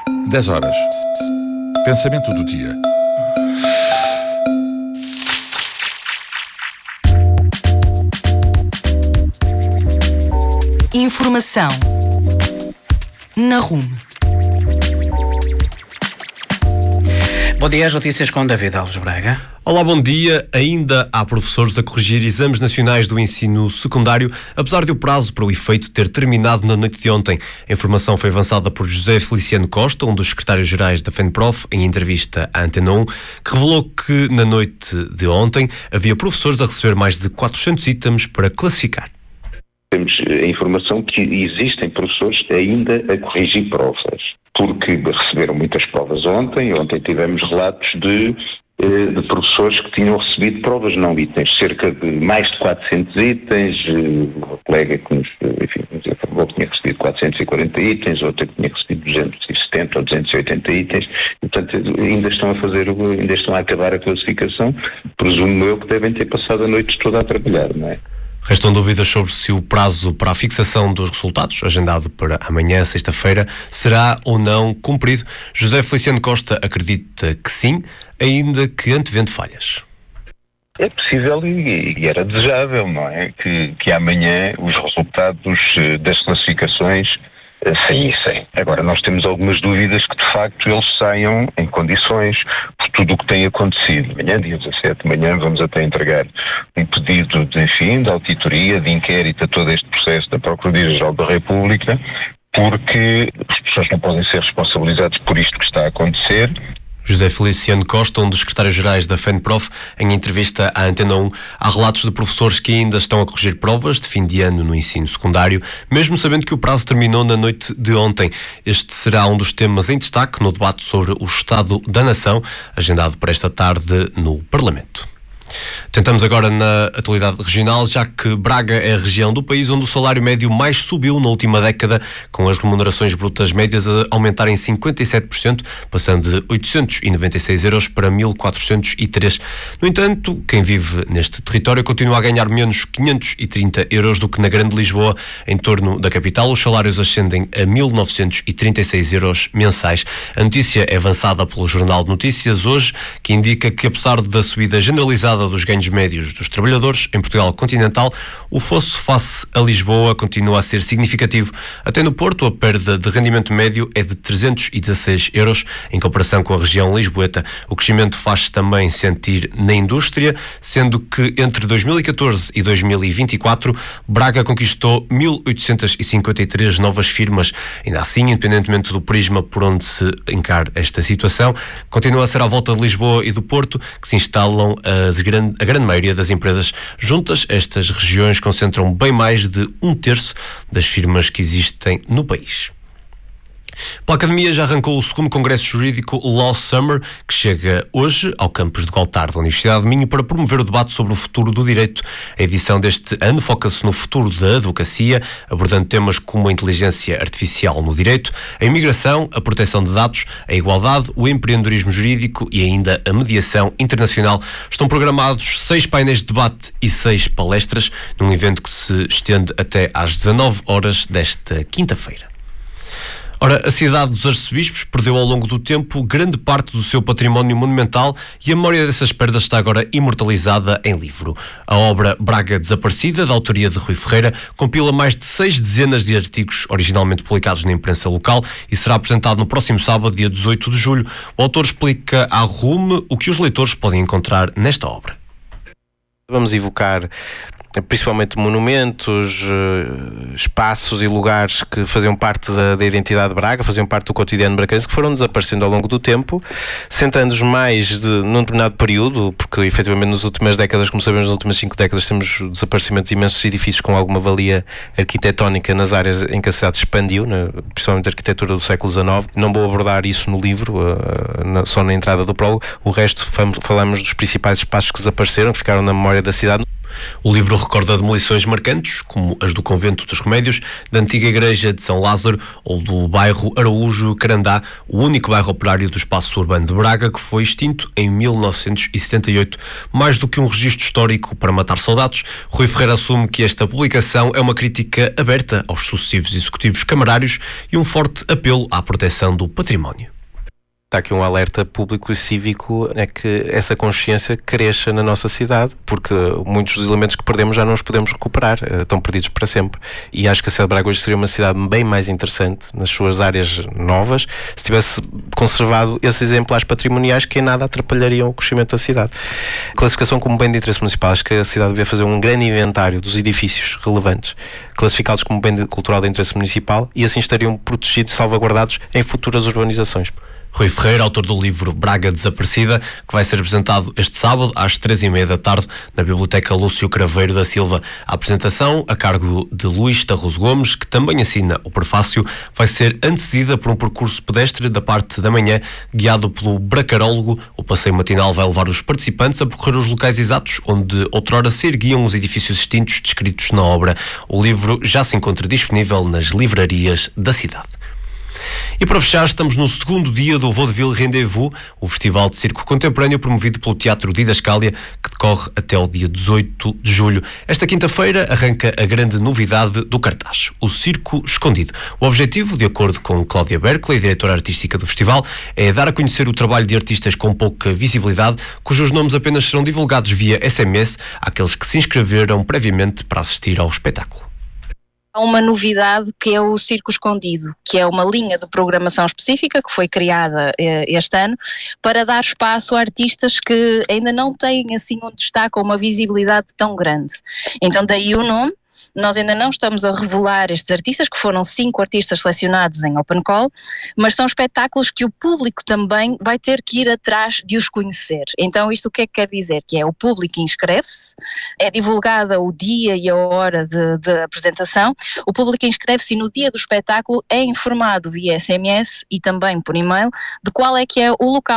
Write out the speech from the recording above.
10 horas. Pensamento do dia. Informação na RUM. Bom dia, as notícias com David Alves Braga. Olá, bom dia. Ainda há professores a corrigir exames nacionais do ensino secundário, apesar de o prazo para o efeito ter terminado na noite de ontem. A informação foi avançada por José Feliciano Costa, um dos secretários-gerais da FENPROF, em entrevista à Antena 1, que revelou que na noite de ontem havia professores a receber mais de 400 itens para classificar. Temos a informação que existem professores ainda a corrigir provas, porque receberam muitas provas ontem. Ontem tivemos relatos de professores que tinham recebido provas não itens, cerca de mais de 400 itens, uma colega que nos informou que tinha recebido 440 itens, outra que tinha recebido 270 ou 280 itens, e, portanto ainda estão a acabar a classificação. Presumo eu que devem ter passado a noite toda a trabalhar, não é? Restam dúvidas sobre se o prazo para a fixação dos resultados, agendado para amanhã, sexta-feira, será ou não cumprido. José Feliciano Costa acredita que sim, ainda que antevendo falhas. É possível e era desejável, não é? Que amanhã os resultados das classificações saíssem. Agora, nós temos algumas dúvidas que, de facto, eles saiam em condições por tudo o que tem acontecido. Amanhã, dia 17 de manhã, vamos até entregar um pedido de auditoria, de inquérito a todo este processo da Procuradoria-Geral da República, porque as pessoas não podem ser responsabilizadas por isto que está a acontecer. José Feliciano Costa, um dos secretários-gerais da FENPROF, em entrevista à Antena 1, há relatos de professores que ainda estão a corrigir provas de fim de ano no ensino secundário, mesmo sabendo que o prazo terminou na noite de ontem. Este será um dos temas em destaque no debate sobre o Estado da Nação, agendado para esta tarde no Parlamento. Tentamos agora na atualidade regional, já que Braga é a região do país onde o salário médio mais subiu na última década, com as remunerações brutas médias a aumentarem 57%, passando de 896 euros para 1.403. No entanto, quem vive neste território continua a ganhar menos 530 euros do que na Grande Lisboa. Em torno da capital, os salários ascendem a 1.936 euros mensais. A notícia é avançada pelo Jornal de Notícias hoje, que indica que, apesar da subida generalizada dos ganhos médios dos trabalhadores em Portugal continental, o fosso face a Lisboa continua a ser significativo. Até no Porto, a perda de rendimento médio é de 316 euros em comparação com a região lisboeta. O crescimento faz-se também sentir na indústria, sendo que entre 2014 e 2024, Braga conquistou 1.853 novas firmas. Ainda assim, independentemente do prisma por onde se encara esta situação, continua a ser à volta de Lisboa e do Porto que se instalam a grande maioria das empresas. Juntas, estas regiões concentram bem mais de 1/3 das firmas que existem no país. Pela Academia já arrancou o segundo Congresso Jurídico Law Summer, que chega hoje ao campus de Galtard da Universidade de Minho para promover o debate sobre o futuro do direito. A edição deste ano foca-se no futuro da advocacia, abordando temas como a inteligência artificial no direito, a imigração, a proteção de dados, a igualdade, o empreendedorismo jurídico e ainda a mediação internacional. Estão programados 6 painéis de debate e 6 palestras, num evento que se estende até às 19 horas desta quinta-feira. Ora, a cidade dos arcebispos perdeu ao longo do tempo grande parte do seu património monumental e a memória dessas perdas está agora imortalizada em livro. A obra Braga Desaparecida, da autoria de Rui Ferreira, compila mais de 6 dezenas de artigos originalmente publicados na imprensa local e será apresentado no próximo sábado, dia 18 de julho. O autor explica à RUM o que os leitores podem encontrar nesta obra. Vamos evocar principalmente monumentos, espaços e lugares que faziam parte da identidade de Braga, faziam parte do cotidiano bracarense, que foram desaparecendo ao longo do tempo, centrando-nos mais num determinado período, porque efetivamente nas últimas décadas, como sabemos, nas últimas 5 décadas temos o desaparecimento de imensos edifícios com alguma valia arquitetónica nas áreas em que a cidade expandiu, principalmente a arquitetura do século XIX. Não vou abordar isso no livro, só na entrada do prólogo. O resto falamos dos principais espaços que desapareceram, que ficaram na memória da cidade. O livro recorda demolições marcantes, como as do Convento dos Remédios, da antiga igreja de São Lázaro ou do bairro Araújo-Carandá, o único bairro operário do espaço urbano de Braga, que foi extinto em 1978. Mais do que um registro histórico para matar saudades, Rui Ferreira assume que esta publicação é uma crítica aberta aos sucessivos executivos camarários e um forte apelo à proteção do património. Está aqui um alerta público e cívico, é que essa consciência cresça na nossa cidade, porque muitos dos elementos que perdemos já não os podemos recuperar, estão perdidos para sempre. E acho que a cidade de Braga hoje seria uma cidade bem mais interessante nas suas áreas novas, se tivesse conservado esses exemplares patrimoniais que em nada atrapalhariam o crescimento da cidade. Classificação como bem de interesse municipal, acho que a cidade devia fazer um grande inventário dos edifícios relevantes, classificá-los como bem cultural de interesse municipal, e assim estariam protegidos e salvaguardados em futuras urbanizações. Rui Ferreira, autor do livro Braga Desaparecida, que vai ser apresentado este sábado às 15h30 da tarde na Biblioteca Lúcio Craveiro da Silva. A apresentação, a cargo de Luís Tarroso Gomes, que também assina o prefácio, vai ser antecedida por um percurso pedestre da parte da manhã, guiado pelo bracarólogo. O passeio matinal vai levar os participantes a percorrer os locais exatos onde outrora se erguiam os edifícios extintos descritos na obra. O livro já se encontra disponível nas livrarias da cidade. E para fechar, estamos no segundo dia do Vaudeville Rendez-vous, o festival de circo contemporâneo promovido pelo Teatro Didascália, que decorre até o dia 18 de julho. Esta quinta-feira arranca a grande novidade do cartaz, o Circo Escondido. O objetivo, de acordo com Cláudia Berkeley, diretora artística do festival, é dar a conhecer o trabalho de artistas com pouca visibilidade, cujos nomes apenas serão divulgados via SMS àqueles que se inscreveram previamente para assistir ao espetáculo. Há uma novidade que é o Circo Escondido, que é uma linha de programação específica que foi criada este ano para dar espaço a artistas que ainda não têm assim um destaque ou uma visibilidade tão grande. Então daí o nome. Nós ainda não estamos a revelar estes artistas, que foram 5 artistas selecionados em Open Call, mas são espetáculos que o público também vai ter que ir atrás de os conhecer. Então isto o que é que quer dizer? Que é o público inscreve-se, é divulgada o dia e a hora de apresentação, o público inscreve-se e no dia do espetáculo é informado via SMS e também por e-mail de qual é que é o local